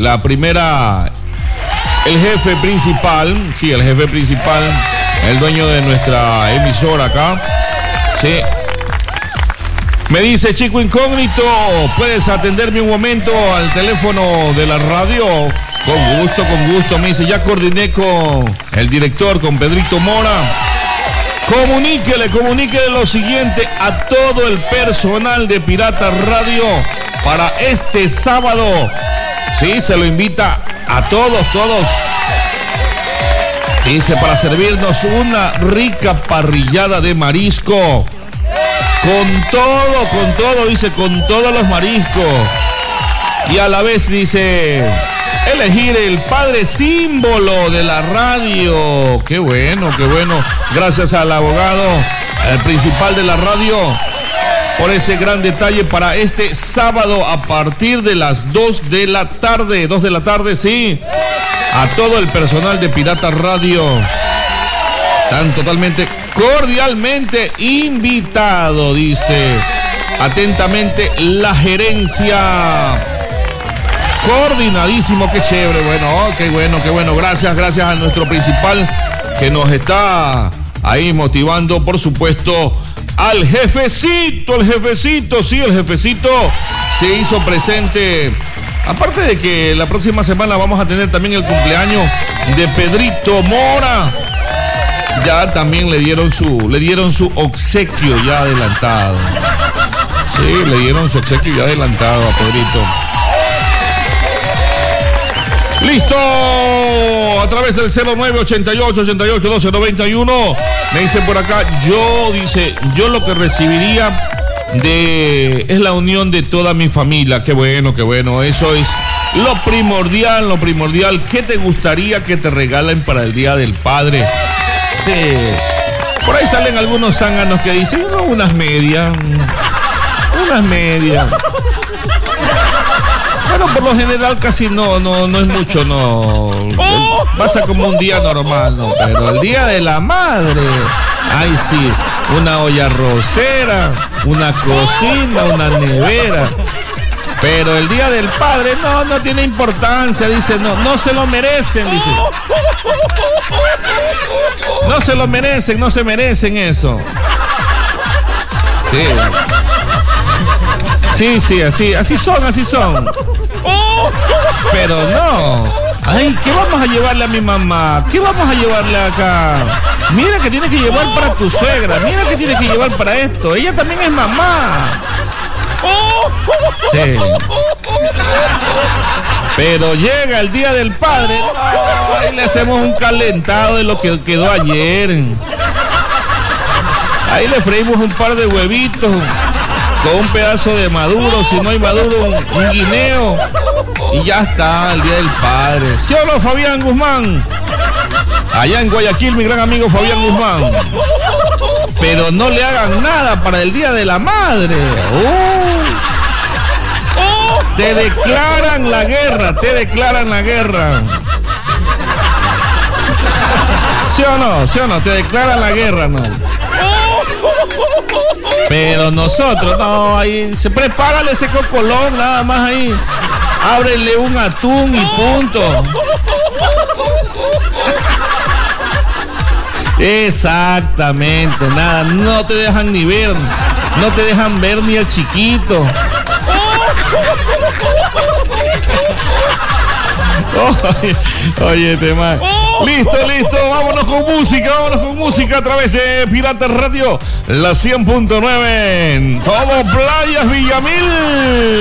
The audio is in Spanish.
la primera, el jefe principal, sí, el jefe principal, el dueño de nuestra emisora acá, sí. Me dice, chico incógnito, ¿puedes atenderme un momento al teléfono de la radio? Con gusto. Me dice, ya coordiné con el director, con Pedrito Mora. Comuníquele lo siguiente a todo el personal de Pirata Radio para este sábado. Sí, se lo invita a todos. Dice, para servirnos una rica parrillada de marisco. Con todo, dice, con todos los mariscos. Y a la vez, dice, elegir el padre símbolo de la radio. Qué bueno. Gracias al abogado, al principal de la radio, por ese gran detalle para este sábado a partir de las 2 de la tarde. 2 de la tarde, sí. A todo el personal de Pirata Radio. Están totalmente, cordialmente invitado, dice. Atentamente, la gerencia. Coordinadísimo, qué chévere, qué bueno. Gracias a nuestro principal que nos está ahí motivando, por supuesto, al jefecito, sí, el jefecito se hizo presente. Aparte de que la próxima semana vamos a tener también el cumpleaños de Pedrito Mora. Ya también le dieron su obsequio ya adelantado. Sí, le dieron su obsequio ya adelantado a Pedrito. ¡Listo! A través del 0988-88-1291. Me dicen por acá, yo lo que recibiría es la unión de toda mi familia. Qué bueno. Eso es lo primordial. ¿Qué te gustaría que te regalen para el Día del Padre? Sí. Por ahí salen algunos zánganos que dicen, no, unas medias. Bueno, por lo general casi no es mucho, no. Pasa como un día normal, ¿no? Pero el Día de la Madre, ay sí, una olla arrocera, una cocina, una nevera. Pero el Día del Padre no tiene importancia, dice, no se lo merecen, dice. No se lo merecen, no se merecen eso. Sí, así son. Pero no. Ay, ¿qué vamos a llevarle a mi mamá? ¿Qué vamos a llevarle acá? Mira que tiene que llevar para tu suegra. Mira que tiene que llevar para esto. Ella también es mamá. Sí. Pero llega el Día del Padre. Ay, le hacemos un calentado de lo que quedó ayer. Ahí le freímos un par de huevitos con un pedazo de maduro, si no hay maduro, un guineo, y ya está el Día del Padre. ¿Sí o no, Fabián Guzmán? Allá en Guayaquil, mi gran amigo Fabián Guzmán. Pero no le hagan nada para el Día de la Madre. Te declaran la guerra. ¿Sí o no? Te declaran la guerra, ¿no? Pero nosotros, no, ahí se prepárale ese cocolón, nada más ahí. Ábrele un atún y punto. Exactamente, nada, no te dejan ni ver, no te dejan ver ni el chiquito. Oye, tema. Listo, vámonos con música a través de Pirata Radio, la 100.9 en todo Playas Villamil.